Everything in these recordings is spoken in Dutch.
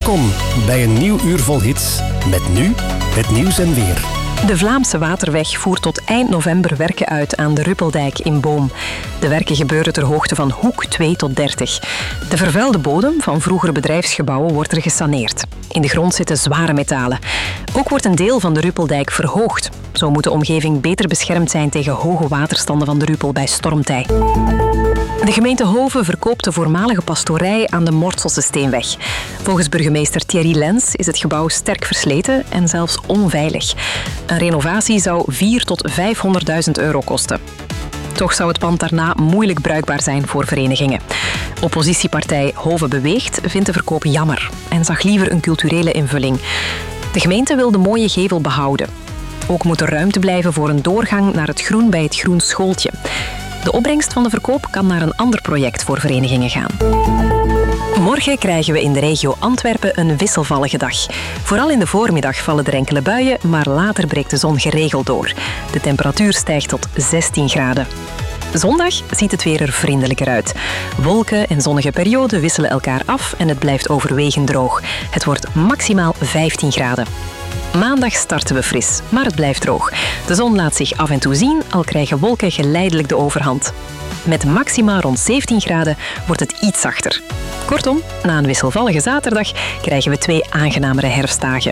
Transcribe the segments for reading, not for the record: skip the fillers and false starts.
Welkom bij een nieuw uur vol hits. Met nu het nieuws en weer. De Vlaamse Waterweg voert tot eind november werken uit aan de Ruppeldijk in Boom. De werken gebeuren ter hoogte van hoek 2 tot 30. De vervuilde bodem van vroegere bedrijfsgebouwen wordt er gesaneerd. In de grond zitten zware metalen. Ook wordt een deel van de Ruppeldijk verhoogd. Zo moet de omgeving beter beschermd zijn tegen hoge waterstanden van de Ruppel bij stormtij. De gemeente Hoven verkoopt de voormalige pastorij aan de Mortselse Steenweg. Volgens burgemeester Thierry Lens is het gebouw sterk versleten en zelfs onveilig. Een renovatie zou 400.000 tot 500.000 euro kosten. Toch zou het pand daarna moeilijk bruikbaar zijn voor verenigingen. Oppositiepartij Hoven Beweegt vindt de verkoop jammer en zag liever een culturele invulling. De gemeente wil de mooie gevel behouden. Ook moet er ruimte blijven voor een doorgang naar het groen bij het Groen Schooltje. De opbrengst van de verkoop kan naar een ander project voor verenigingen gaan. Morgen krijgen we in de regio Antwerpen een wisselvallige dag. Vooral in de voormiddag vallen er enkele buien, maar later breekt de zon geregeld door. De temperatuur stijgt tot 16 graden. Zondag ziet het weer er vriendelijker uit. Wolken en zonnige perioden wisselen elkaar af en het blijft overwegend droog. Het wordt maximaal 15 graden. Maandag starten we fris, maar het blijft droog. De zon laat zich af en toe zien, al krijgen wolken geleidelijk de overhand. Met maxima rond 17 graden wordt het iets zachter. Kortom, na een wisselvallige zaterdag krijgen we 2 aangenamere herfstdagen.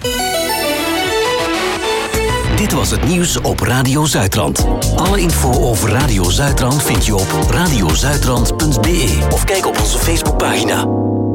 Dit was het nieuws op Radio Zuidrand. Alle info over Radio Zuidrand vind je op radiozuidrand.be of kijk op onze Facebookpagina.